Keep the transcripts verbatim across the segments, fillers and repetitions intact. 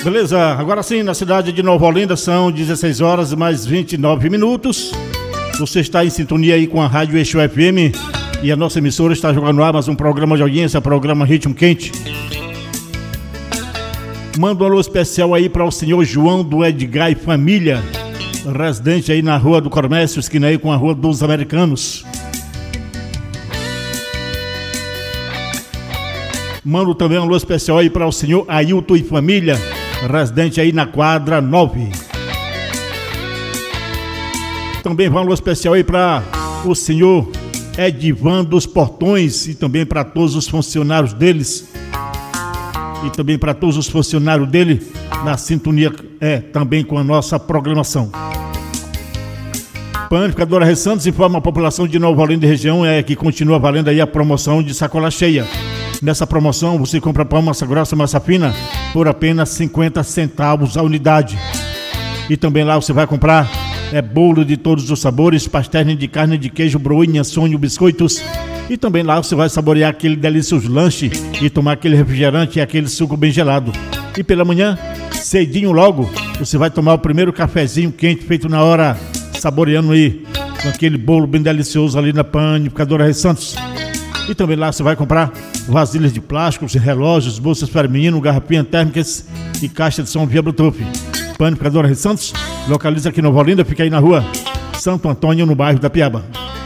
Beleza, agora sim, na cidade de Nova Olinda são dezesseis horas mais vinte e nove minutos. Você está em sintonia aí com a Rádio Eixo F M e a nossa emissora está jogando no ar mais um programa de audiência, programa Ritmo Quente. Manda um alô especial aí para o senhor João do Edgar e família, residente aí na Rua do Comércio, esquina aí com a Rua dos Americanos. Mando também um alô especial aí para o senhor Ailton e família, residente aí na quadra nove. Também vai um alô especial aí para o senhor Edivan dos Portões e também para todos os funcionários deles. E também para todos os funcionários dele na sintonia é, também com a nossa programação. Panificadora Ressantos informa a população de Nova Olinda e região é, que continua valendo aí a promoção de sacola cheia. Nessa promoção você compra pão, massa grossa, massa fina por apenas cinquenta centavos a unidade. E também lá você vai comprar é, bolo de todos os sabores, pastéis de carne, de queijo, broinha, sonho, biscoitos. E também lá você vai saborear aquele delicioso lanche e tomar aquele refrigerante e aquele suco bem gelado. E pela manhã, cedinho logo, você vai tomar o primeiro cafezinho quente feito na hora, saboreando aí com aquele bolo bem delicioso ali na Panificadora Ressantos. E também lá você vai comprar vasilhas de plásticos, relógios, bolsas para menino, garrafinhas térmicas e caixa de som via Bluetooth. Panificadora Ressantos, localiza aqui em Nova Olinda, fica aí na rua Santo Antônio, no bairro da Piaba.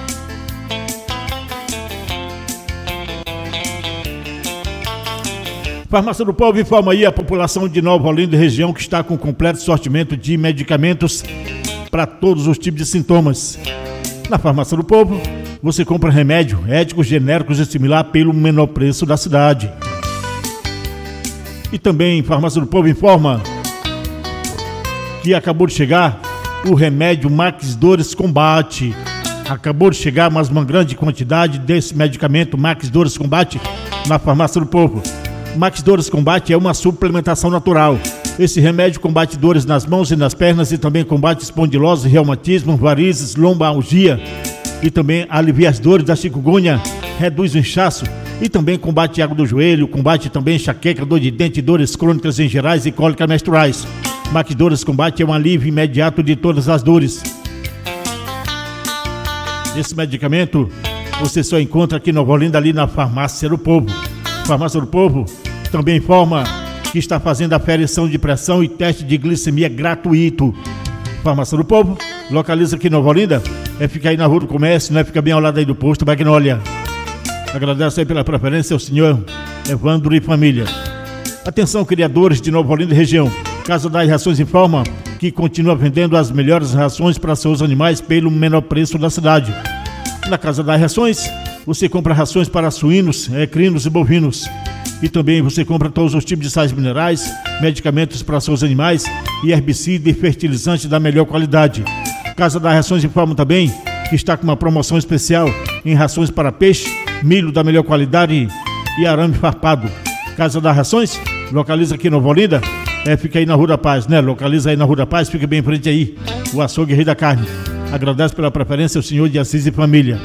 Farmácia do Povo informa aí a população de Nova Olinda e região que está com completo sortimento de medicamentos para todos os tipos de sintomas. Na Farmácia do Povo, você compra remédio, éticos, genéricos e similar pelo menor preço da cidade. E também Farmácia do Povo informa que acabou de chegar o remédio Max Dores Combate. Acabou de chegar mais uma grande quantidade desse medicamento Max Dores Combate na Farmácia do Povo. Max Dores Combate é uma suplementação natural. Esse remédio combate dores nas mãos e nas pernas e também combate espondilose, reumatismo, varizes, lombalgia e também alivia as dores da chikungunya, reduz o inchaço e também combate água do joelho, combate também enxaqueca, dor de dente, dores crônicas em gerais e cólicas menstruais. Max Dores Combate é um alívio imediato de todas as dores. Esse medicamento você só encontra aqui em Nova Olinda, ali na Farmácia do Povo. Farmácia do Povo também informa que está fazendo aferição de pressão e teste de glicemia gratuito. Farmácia do Povo, localiza aqui em Nova Olinda, é ficar aí na Rua do Comércio, né? Fica bem ao lado aí do posto Magnólia. Agradeço aí pela preferência ao senhor Evandro e família. Atenção, criadores de Nova Olinda e região. Casa das Rações informa que continua vendendo as melhores rações para seus animais pelo menor preço da cidade. Na Casa das Rações, você compra rações para suínos, equinos e bovinos. E também você compra todos os tipos de sais minerais, medicamentos para seus animais e herbicida e fertilizante da melhor qualidade. Casa das Rações informa também que está com uma promoção especial em rações para peixe, milho da melhor qualidade e arame farpado. Casa das Rações, localiza aqui em Nova Olinda, é, fica aí na Rua da Paz, né? Localiza aí na Rua da Paz, fica bem em frente aí, o açougue Rei da Carne. Agradeço pela preferência ao senhor de Assis e família.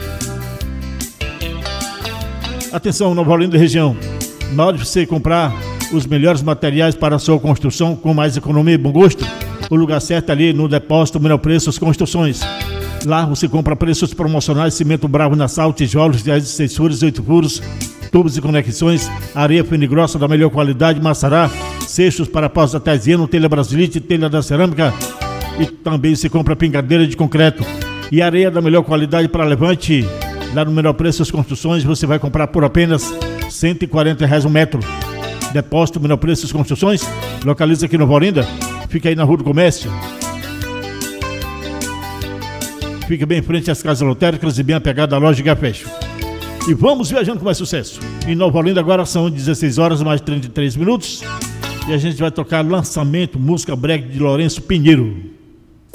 Atenção, Nova Olinda e região. Na hora de você comprar os melhores materiais para a sua construção com mais economia e bom gosto, o lugar certo é ali no depósito Menor Preços Construções. Lá você compra preços promocionais, cimento bravo na sal, tijolos, dez, seis furos, oito furos, tubos e conexões, areia fina e grossa da melhor qualidade, maçará, cestos para paus artesiano, telha brasilite, telha da cerâmica e também se compra pingadeira de concreto e areia da melhor qualidade para levante. Lá no Menor Preços Construções você vai comprar por apenas cento e quarenta reais um metro. Depósito Menor Preços Construções, localiza aqui em Nova Olinda, fica aí na Rua do Comércio. Fica bem em frente às casas lotéricas e bem apegado à loja de Gafecho. E vamos viajando com mais sucesso. Em Nova Olinda agora são dezesseis horas mais trinta e três minutos e a gente vai tocar lançamento, música brega de Lourenço Pinheiro.